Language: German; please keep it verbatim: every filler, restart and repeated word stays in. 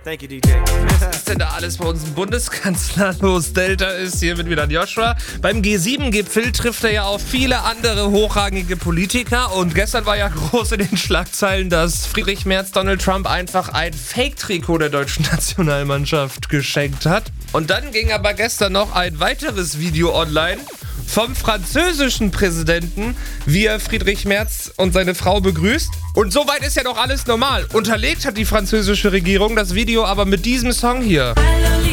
Thank you, D J. Was ist denn da alles bei unserem Bundeskanzler los? Delta ist hier mit wieder Joshua. Beim G sieben Gipfel trifft er ja auf viele andere hochrangige Politiker. Und gestern war ja groß in den Schlagzeilen, dass Friedrich Merz Donald Trump einfach ein Fake-Trikot der deutschen Nationalmannschaft geschenkt hat. Und dann ging aber gestern noch ein weiteres Video online vom französischen Präsidenten, wie er Friedrich Merz und seine Frau begrüßt. Und soweit ist ja doch alles normal. Unterlegt hat die französische Regierung das Video aber mit diesem Song hier.